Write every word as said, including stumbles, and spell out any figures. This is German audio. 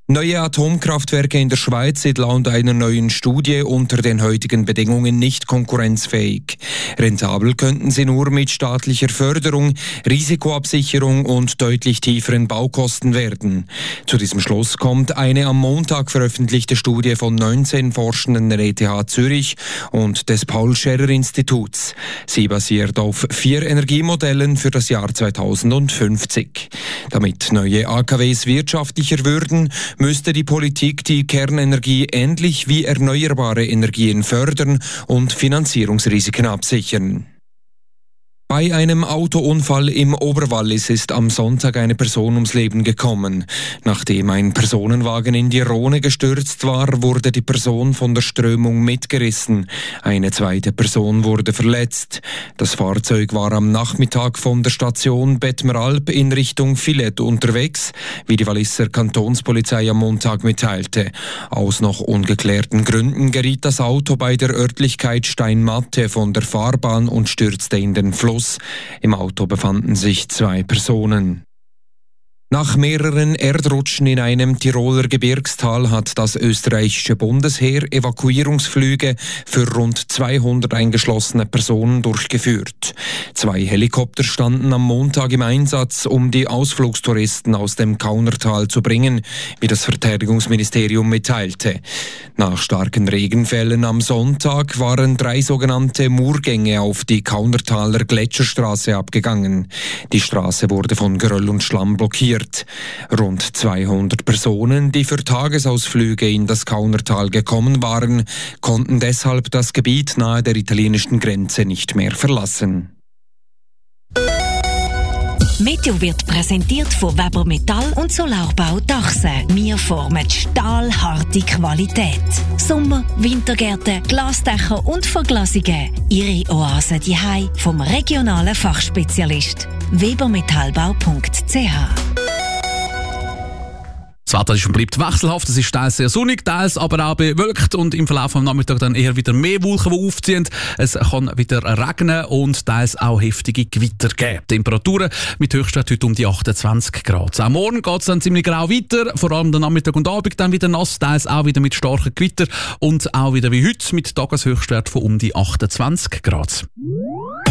Neue Atomkraftwerke in der Schweiz sind laut einer neuen Studie unter den heutigen Bedingungen nicht konkurrenzfähig. Rentabel könnten sie nur mit staatlicher Förderung, Risikoabsicherung und deutlich tieferen Baukosten werden. Zu diesem Schluss kommt eine am Montag veröffentlichte Studie von neunzehn Forschenden der E T H Zürich und des Paul-Scherrer-Instituts. Sie basiert auf vier Energiemodellen für das Jahr zweitausendfünfzig. Damit neue A K Ws wirtschaftlicher würden, müsste die Politik die Kernenergie ähnlich wie erneuerbare Energien fördern und Finanzierungsrisiken absichern. Bei einem Autounfall im Oberwallis ist am Sonntag eine Person ums Leben gekommen. Nachdem ein Personenwagen in die Rhone gestürzt war, wurde die Person von der Strömung mitgerissen. Eine zweite Person wurde verletzt. Das Fahrzeug war am Nachmittag von der Station Bettmeralp in Richtung Filet unterwegs, wie die Walliser Kantonspolizei am Montag mitteilte. Aus noch ungeklärten Gründen geriet das Auto bei der Örtlichkeit Steinmatte von der Fahrbahn und stürzte in den Fluss. Im Auto befanden sich zwei Personen. Nach mehreren Erdrutschen in einem Tiroler Gebirgstal hat das österreichische Bundesheer Evakuierungsflüge für rund zweihundert eingeschlossene Personen durchgeführt. Zwei Helikopter standen am Montag im Einsatz, um die Ausflugstouristen aus dem Kaunertal zu bringen, wie das Verteidigungsministerium mitteilte. Nach starken Regenfällen am Sonntag waren drei sogenannte Murgänge auf die Kaunertaler Gletscherstraße abgegangen. Die Straße wurde von Geröll und Schlamm blockiert. Rund zweihundert Personen, die für Tagesausflüge in das Kaunertal gekommen waren, konnten deshalb das Gebiet nahe der italienischen Grenze nicht mehr verlassen. Meteo wird präsentiert von Weber Metall und Solarbau Dachse. Wir formen stahlharte Qualität. Sommer-, Wintergärten, Glasdächer und Verglasungen. Ihre Oase daheim vom regionalen Fachspezialist. webermetallbau punkt c h. Das Wetter ist und bleibt wechselhaft. Es ist teils sehr sonnig, teils aber auch bewölkt und im Verlauf des Nachmittags dann eher wieder mehr Wolken, die aufziehen. Es kann wieder regnen und teils auch heftige Gewitter geben. Temperaturen mit Höchstwert heute um die achtundzwanzig Grad. Auch morgen geht es dann ziemlich grau weiter, vor allem den Nachmittag und Abend dann wieder nass, teils auch wieder mit starken Gewitter und auch wieder wie heute mit Tageshöchstwert von um die achtundzwanzig Grad.